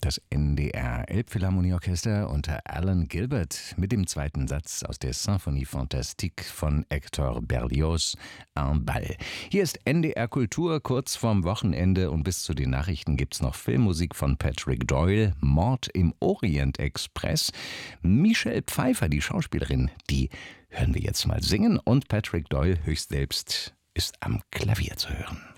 Das NDR Elbphilharmonieorchester unter Alan Gilbert mit dem zweiten Satz aus der Symphonie Fantastique von Hector Berlioz, Un Bal. Hier ist NDR Kultur kurz vorm Wochenende und bis zu den Nachrichten gibt's noch Filmmusik von Patrick Doyle, Mord im Orient Express. Michelle Pfeiffer, die Schauspielerin, die hören wir jetzt mal singen und Patrick Doyle höchst selbst ist am Klavier zu hören.